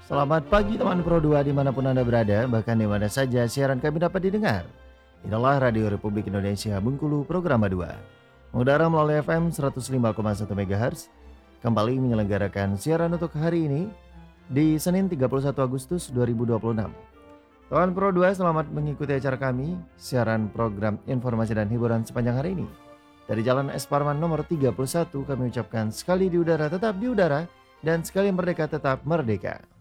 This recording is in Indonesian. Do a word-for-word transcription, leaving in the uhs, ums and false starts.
Selamat pagi teman Pro dua dimanapun Anda berada, bahkan di mana saja siaran kami dapat didengar. Inilah Radio Republik Indonesia Bengkulu Program dua. Mengudara melalui F M seratus lima koma satu MHz, kembali menyelenggarakan siaran untuk hari ini di Senin tiga puluh satu Agustus dua ribu dua puluh enam. Teman Pro dua, selamat mengikuti acara kami, siaran program informasi dan hiburan sepanjang hari ini. Dari Jalan Es Parman nomor tiga puluh satu kami ucapkan sekali di udara tetap di udara dan sekali merdeka tetap merdeka.